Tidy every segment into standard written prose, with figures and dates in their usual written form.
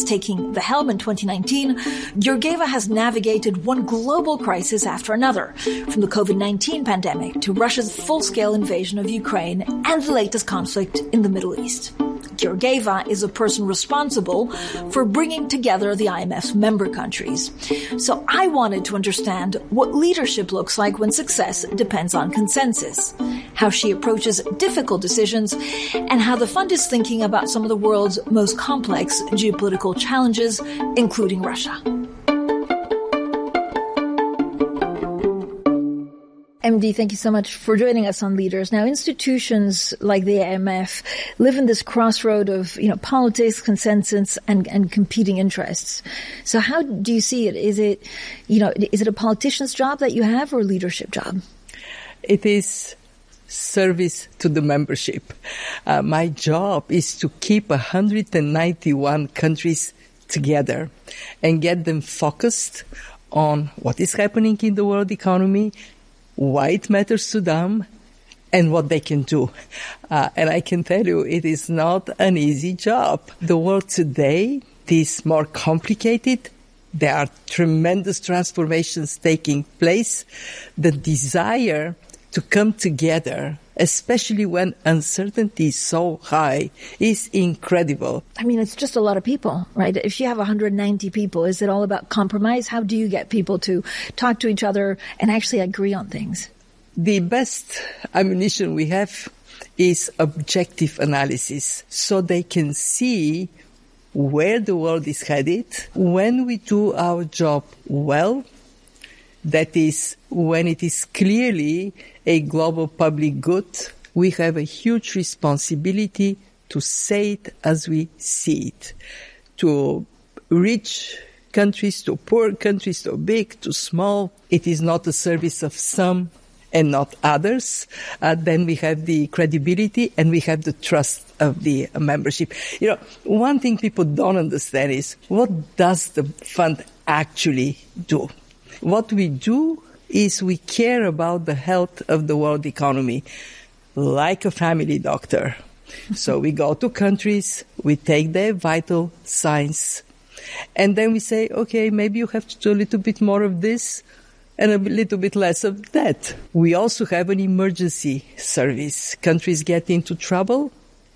taking the helm in 2019, Georgieva has navigated one global crisis after another, from the COVID-19 pandemic to Russia's full-scale invasion of Ukraine and the latest conflict in the Middle East. Georgieva is a person responsible for bringing together the IMF's member countries. So I wanted to understand what leadership looks like when success depends on consensus, how she approaches difficult decisions, and how the fund is thinking about some of the world's most complex geopolitical challenges, including Russia. MD, thank you so much for joining us on Leaders. Now, institutions like the IMF live in this crossroad of, politics, consensus, and competing interests. So how do you see it? Is it a politician's job that you have or a leadership job? It is service to the membership. My job is to keep 191 countries together and get them focused on what is happening in the world economy, why it matters to them, and what they can do. And I can tell you, it is not an easy job. The world today is more complicated. There are tremendous transformations taking place. The desire to come together, especially when uncertainty is so high, is incredible. I mean, it's just a lot of people, right? If you have 190 people, is it all about compromise? How do you get people to talk to each other and actually agree on things? The best ammunition we have is objective analysis, so they can see where the world is headed. When we do our job well, that is, when it is clearly a global public good, we have a huge responsibility to say it as we see it. To rich countries, to poor countries, to big, to small. It is not a service of some and not others. Then we have the credibility and we have the trust of the membership. One thing people don't understand is, what does the fund actually do? What we do is we care about the health of the world economy, like a family doctor. So we go to countries, we take their vital signs, and then we say, okay, maybe you have to do a little bit more of this and a little bit less of that. We also have an emergency service. Countries get into trouble,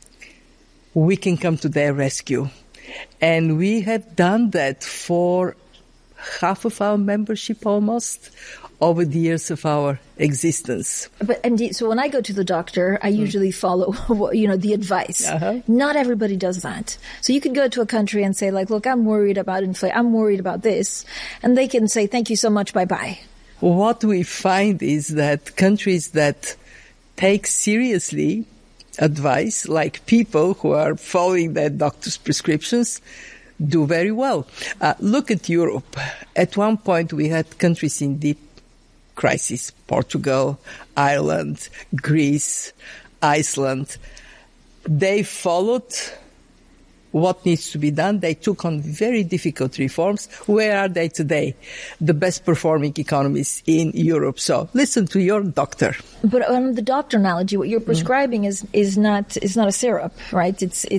we can come to their rescue. And we have done that for half of our membership almost over the years of our existence. But indeed, so when I go to the doctor, I usually follow, the advice. Not everybody does that. So you could go to a country and say, look, I'm worried about inflation, I'm worried about this, and they can say, thank you so much, bye-bye. What we find is that countries that take seriously advice, like people who are following their doctor's prescriptions, do very well. Look at Europe. At one point, we had countries in deep crisis. Portugal, Ireland, Greece, Iceland. They followed what needs to be done. They took on very difficult reforms. Where are they today? The best performing economies in Europe. So listen to your doctor. But on the doctor analogy, what you're prescribing is not a syrup, right?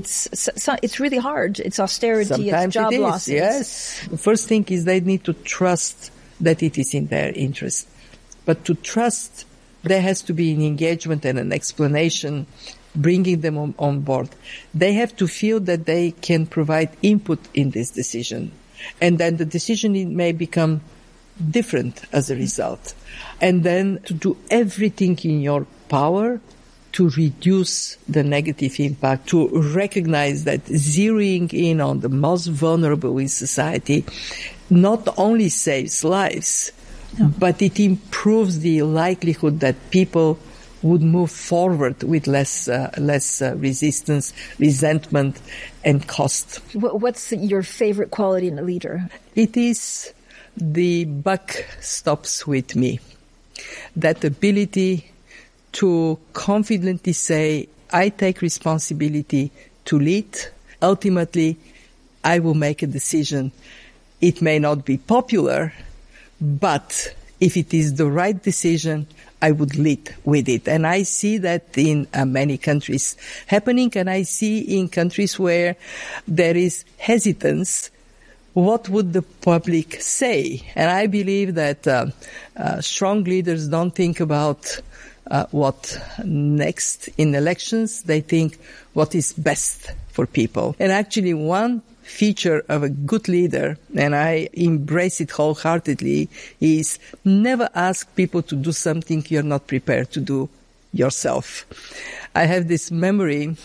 It's really hard. It's austerity. Sometimes it's job it is, losses. Yes. The first thing is they need to trust that it is in their interest. But to trust, there has to be an engagement and an explanation, bringing them on board. They have to feel that they can provide input in this decision. And then the decision may become different as a result. And then to do everything in your power to reduce the negative impact, to recognize that zeroing in on the most vulnerable in society not only saves lives, but it improves the likelihood that people would move forward with less resistance, resentment, and cost. What's your favorite quality in a leader? It is the buck stops with me. That ability to confidently say, I take responsibility to lead. Ultimately, I will make a decision. It may not be popular, but if it is the right decision, I would lead with it. And I see that in many countries happening, and I see in countries where there is hesitance, what would the public say? And I believe that strong leaders don't think about what next in elections. They think what is best for people. And actually one feature of a good leader, and I embrace it wholeheartedly, is never ask people to do something you're not prepared to do yourself. I have this memory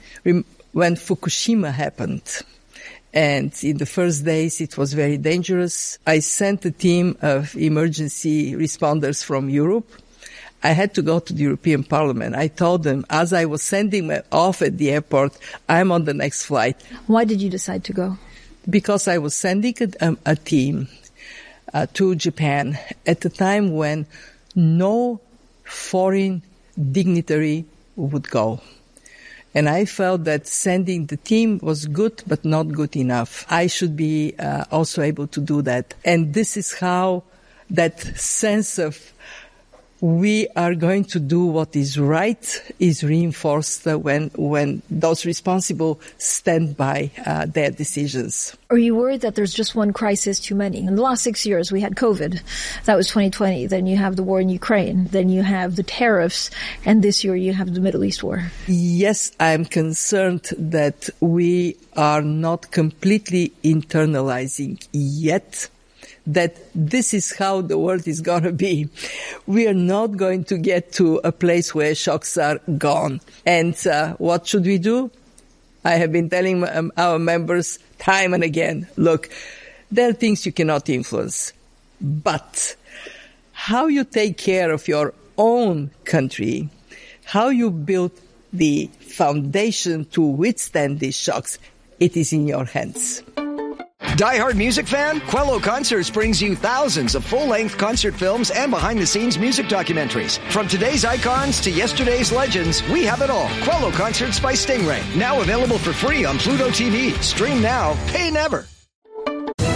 when Fukushima happened. And in the first days, it was very dangerous. I sent a team of emergency responders from Europe. I had to go to the European Parliament. I told them, as I was sending them off at the airport, I'm on the next flight. Why did you decide to go? Because I was sending a team to Japan at a time when no foreign dignitary would go. And I felt that sending the team was good, but not good enough. I should be also able to do that. And this is how that sense of we are going to do what is right is reinforced when those responsible stand by their decisions. Are you worried that there's just one crisis too many? In the last 6 years, we had COVID. That was 2020. Then you have the war in Ukraine. Then you have the tariffs. And this year you have the Middle East war. Yes, I'm concerned that we are not completely internalizing yet that this is how the world is going to be. We are not going to get to a place where shocks are gone. And what should we do? I have been telling our members time and again, look, there are things you cannot influence. But how you take care of your own country, how you build the foundation to withstand these shocks, it is in your hands. Die-hard music fan? Quello Concerts brings you thousands of full-length concert films and behind-the-scenes music documentaries. From today's icons to yesterday's legends, we have it all. Quello Concerts by Stingray. Now available for free on Pluto TV. Stream now, pay never.